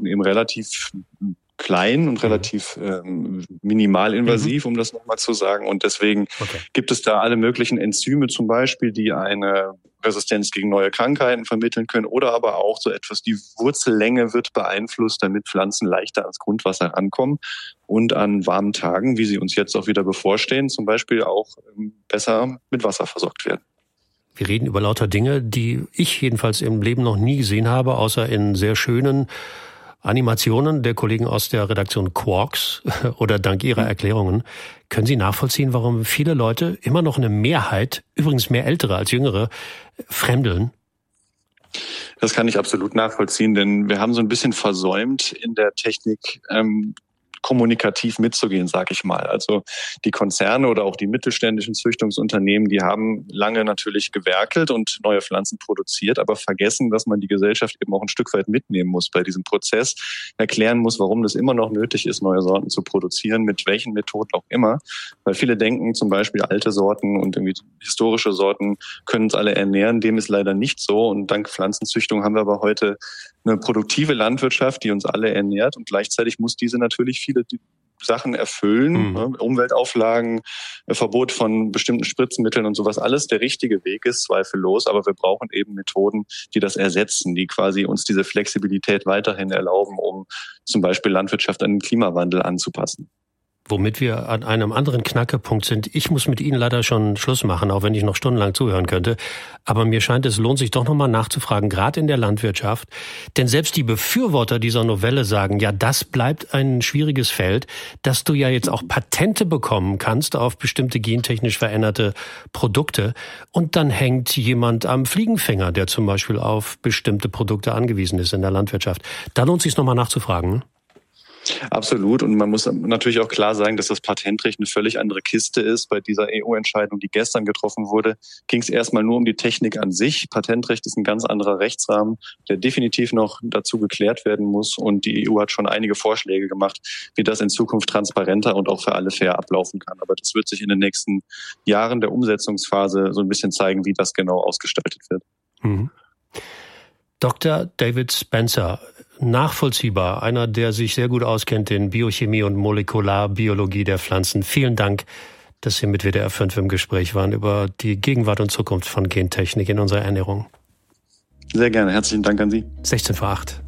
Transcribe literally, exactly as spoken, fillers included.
Methoden eben relativ klein und relativ ähm, minimalinvasiv, mhm. um das nochmal zu sagen. Und deswegen okay. gibt es da alle möglichen Enzyme zum Beispiel, die eine Resistenz gegen neue Krankheiten vermitteln können oder aber auch so etwas, die Wurzellänge wird beeinflusst, damit Pflanzen leichter ans Grundwasser rankommen und an warmen Tagen, wie sie uns jetzt auch wieder bevorstehen, zum Beispiel auch ähm, besser mit Wasser versorgt werden. Wir reden über lauter Dinge, die ich jedenfalls im Leben noch nie gesehen habe, außer in sehr schönen Animationen der Kollegen aus der Redaktion Quarks oder dank Ihrer Erklärungen. Können Sie nachvollziehen, warum viele Leute, immer noch eine Mehrheit, übrigens mehr Ältere als Jüngere, fremdeln? Das kann ich absolut nachvollziehen, denn wir haben so ein bisschen versäumt, in der Technik ähm, kommunikativ mitzugehen, sag ich mal. Also die Konzerne oder auch die mittelständischen Züchtungsunternehmen, die haben lange natürlich gewerkelt und neue Pflanzen produziert, aber vergessen, dass man die Gesellschaft eben auch ein Stück weit mitnehmen muss bei diesem Prozess, erklären muss, warum das immer noch nötig ist, neue Sorten zu produzieren, mit welchen Methoden auch immer. Weil viele denken zum Beispiel, alte Sorten und irgendwie historische Sorten können uns alle ernähren. Dem ist leider nicht so. Und dank Pflanzenzüchtung haben wir aber heute eine produktive Landwirtschaft, die uns alle ernährt. Und gleichzeitig muss diese natürlich viele Sachen erfüllen, mhm. ne? Umweltauflagen, Verbot von bestimmten Spritzmitteln und sowas, alles der richtige Weg ist, zweifellos. Aber wir brauchen eben Methoden, die das ersetzen, die quasi uns diese Flexibilität weiterhin erlauben, um zum Beispiel Landwirtschaft an den Klimawandel anzupassen. Womit wir an einem anderen Knackepunkt sind. Ich muss mit Ihnen leider schon Schluss machen, auch wenn ich noch stundenlang zuhören könnte. Aber mir scheint, es lohnt sich doch nochmal nachzufragen, gerade in der Landwirtschaft. Denn selbst die Befürworter dieser Novelle sagen, ja, das bleibt ein schwieriges Feld, dass du ja jetzt auch Patente bekommen kannst auf bestimmte gentechnisch veränderte Produkte. Und dann hängt jemand am Fliegenfänger, der zum Beispiel auf bestimmte Produkte angewiesen ist in der Landwirtschaft. Da lohnt es sich nochmal nachzufragen. Absolut. Und man muss natürlich auch klar sagen, dass das Patentrecht eine völlig andere Kiste ist. Bei dieser E U-Entscheidung, die gestern getroffen wurde, ging es erstmal nur um die Technik an sich. Patentrecht ist ein ganz anderer Rechtsrahmen, der definitiv noch dazu geklärt werden muss. Und die E U hat schon einige Vorschläge gemacht, wie das in Zukunft transparenter und auch für alle fair ablaufen kann. Aber das wird sich in den nächsten Jahren der Umsetzungsphase so ein bisschen zeigen, wie das genau ausgestaltet wird. Mhm. Doktor David Spencer, nachvollziehbar, einer, der sich sehr gut auskennt in Biochemie und Molekularbiologie der Pflanzen. Vielen Dank, dass Sie mit W D R fünf im Gespräch waren über die Gegenwart und Zukunft von Gentechnik in unserer Ernährung. Sehr gerne. Herzlichen Dank an Sie. sechzehn vor acht.